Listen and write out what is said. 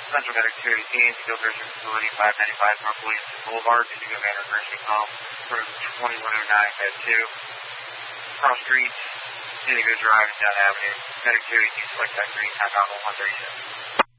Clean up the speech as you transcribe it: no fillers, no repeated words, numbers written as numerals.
Central Medic 218, Skilled Nursing Facility 595 North Williamson Boulevard, Indigo Manor Nursing Home, room 2109, bed 2. Cross Street, Indigo Drive, Down Avenue, Medic 218, select that green, half hour 137.